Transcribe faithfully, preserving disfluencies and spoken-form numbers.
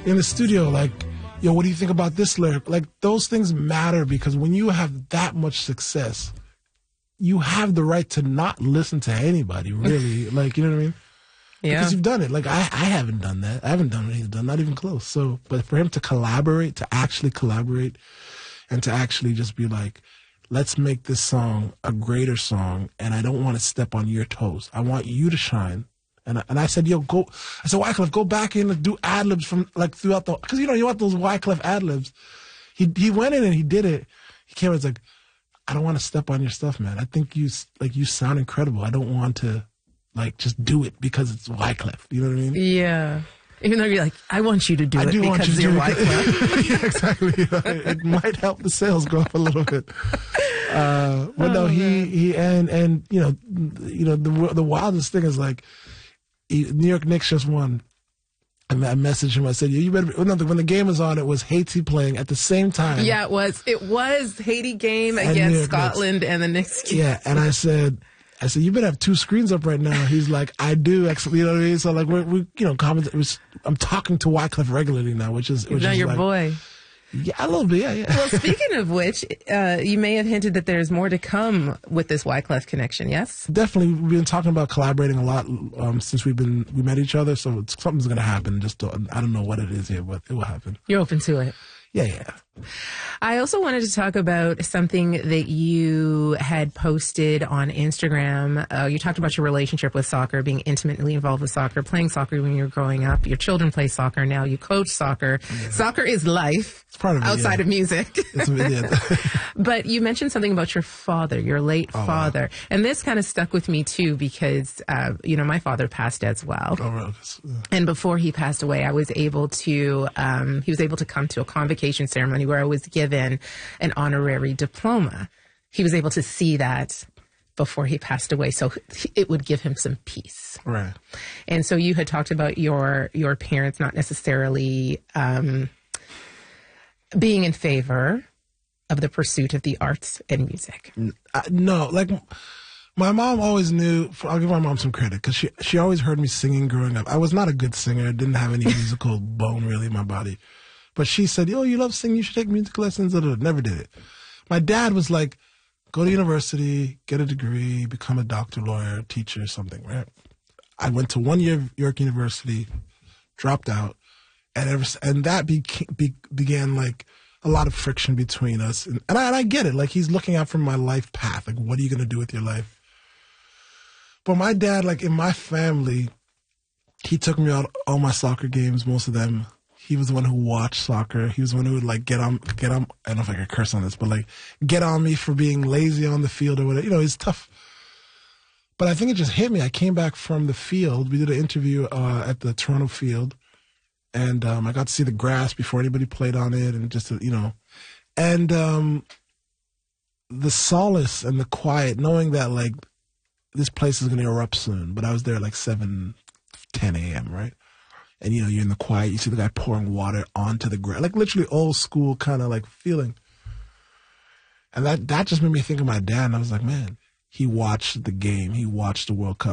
in the studio, like, yo, what do you think about this lyric? Like, those things matter because when you have that much success, you have the right to not listen to anybody, really. Like, you know what I mean? Yeah. Because you've done it. Like, I, I haven't done that. I haven't done what he's done, not even close. So, but for him to collaborate, to actually collaborate, and to actually just be like, let's make this song a greater song, and I don't want to step on your toes. I want you to shine. And I, and I said, yo, go. I said, Wyclef, go back in and do ad libs from like throughout the, because you know you want those Wyclef ad libs. He he went in and he did it. He came and was like, I don't want to step on your stuff, man. I think you like you sound incredible. I don't want to like just do it because it's Wyclef. You know what I mean? Yeah. Even though you're like, I want you to do I it do want because you to you're do it. Wyclef. Yeah, exactly. It might help the sales go up a little bit. Uh, but no, Oh, he man. he and and you know you know the the wildest thing is like. He, New York Knicks just won. I, I messaged him. I said, "You better." No, when the game was on, it was Haiti playing at the same time. Yeah, it was. It was Haiti game And New against York Scotland Knicks. And the Knicks game. Yeah, and I said, "I said you better have two screens up right now." He's like, "I do." Actually, you know what I mean? So like, we're, we you know, comment. It was, I'm talking to Wyclef regularly now, which is which Now is your like, boy. Yeah, a little bit. Yeah, yeah. Well, speaking of which, uh, you may have hinted that there's more to come with this Wyclef connection. Yes. Definitely, we've been talking about collaborating a lot um, since we've been we met each other. So it's, something's going to happen. Just to, I don't know what it is yet, but it will happen. You're open to it. Yeah, yeah. I also wanted to talk about something that you had posted on Instagram. Uh, you talked about your relationship with soccer, being intimately involved with soccer, playing soccer when you were growing up. Your children play soccer now. You coach soccer. Yeah. Soccer is life. It's part of it, outside yeah. of music. It's, yeah. But you mentioned something about your father, your late oh, father. Wow. And this kind of stuck with me too because, uh, you know, my father passed as well. Oh, really? Yeah. And before he passed away, I was able to, um, he was able to come to a convocation ceremony where I was given an honorary diploma. He was able to see that before he passed away, so it would give him some peace. Right. And so you had talked about your your parents not necessarily um, being in favor of the pursuit of the arts and music. I, no, like my mom always knew. I'll give my mom some credit because she she always heard me singing growing up. I was not a good singer. Didn't have any musical bone really in my body. But she said, "Oh, you love singing. You should take music lessons." Never did it. My dad was like, "Go to university, get a degree, become a doctor, lawyer, teacher, something." Right? I went to one year of York University, dropped out, and ever and that beca- be, began like a lot of friction between us. And, and, I, and I get it. Like he's looking out for my life path. Like, what are you going to do with your life? But my dad, like in my family, he took me out all my soccer games, most of them. He was the one who watched soccer. He was the one who would like get on, get on. I don't know if I can curse on this, but like get on me for being lazy on the field or whatever. You know, it's tough. But I think it just hit me. I came back from the field. We did an interview uh, at the Toronto field, and um, I got to see the grass before anybody played on it, and just you know, and um, the solace and the quiet, knowing that like this place is going to erupt soon. But I was there at like seven, ten a.m. right. And, you know, you're in the quiet. You see the guy pouring water onto the ground. Like, literally old school kind of, like, feeling. And that, that just made me think of my dad. And I was like, man, he watched the game. He watched the World Cup.